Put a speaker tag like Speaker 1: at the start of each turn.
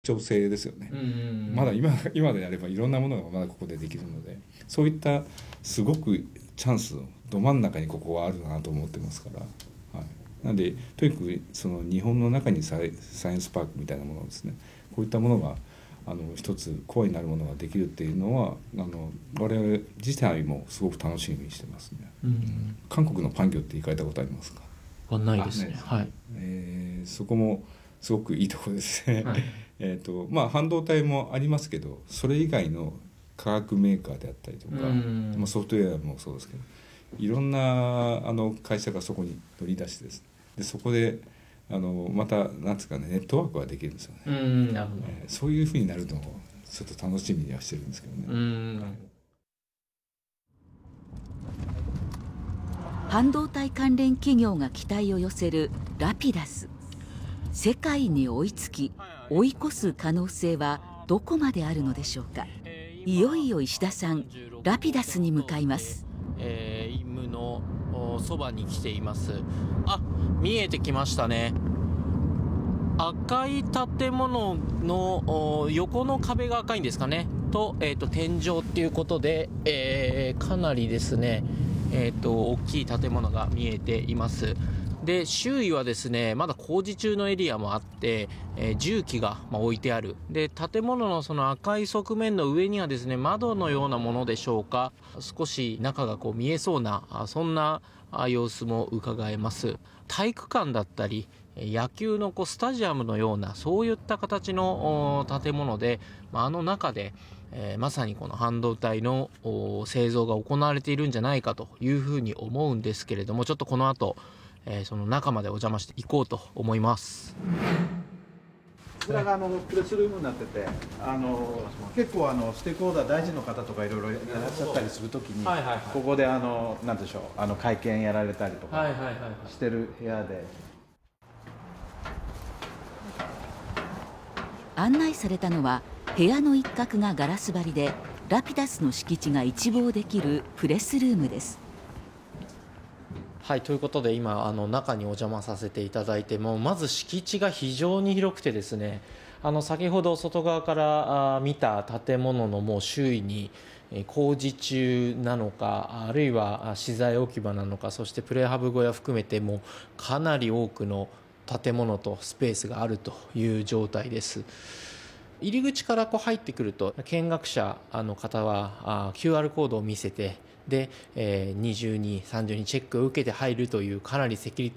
Speaker 1: 調整ですよね。まだ今であればいろんなものがまだここでできるので、そういったすごくチャンスをど真ん中にここはあるなと思ってますから、はい、なのでとにかくその日本の中にサイエンスパークみたいなものですね、こういったものが一つコアになるものができるっていうのは我々自体もすごく楽しみにしてますね。韓国のパンギョって行かれたことありますか？
Speaker 2: ないですね。はい。
Speaker 1: そこもすごくいいところですね。はい、半導体もありますけど、それ以外の化学メーカーであったりとか、ソフトウェアもそうですけど、いろんな会社がそこに乗り出してですね、でそこでまたなんですかね、ネットワークができるんですよね。なるほど。そういうふうになるのをちょっと楽しみにはしてるんですけどね。
Speaker 3: 半導体関連企業が期待を寄せるラピダス。世界に追いつき追い越す可能性はどこまであるのでしょうか。いよいよ石田さん、ラピダスに向かいます。
Speaker 2: イムのそばに来ています。見えてきましたね。赤い建物の横の壁が赤いんですかねと、天井っていうことで、かなりですね、大きい建物が見えています。で周囲はですねまだ工事中のエリアもあって、重機が置いてある。で建物のその赤い側面の上にはですね窓のようなものでしょうか、少し中が見えそうなそんな様子も伺えます。体育館だったり野球のスタジアムのようなそういった形の建物で、中でまさにこの半導体の製造が行われているんじゃないかというふうに思うんですけれども、ちょっとこの後その中までお邪魔していこうと思います。
Speaker 4: こちらがプレスルームになってて、結構ステークホルダー大臣の方とかいろいろいらっしゃったりするときに、ここでなんでしょう、会見やられたりとかしてる部屋で。
Speaker 3: 案内されたのは部屋の一角がガラス張りでラピダスの敷地が一望できるプレスルームです。
Speaker 2: はい、ということで今中にお邪魔させていただいても、まず敷地が非常に広くてですね、先ほど外側から見た建物のもう周囲に工事中なのか、あるいは資材置き場なのか、そしてプレハブ小屋含めてもかなり多くの建物とスペースがあるという状態です。入り口から入ってくると見学者の方はQR コードを見せて、で、二重に三重にチェックを受けて入るというかなりセキュリ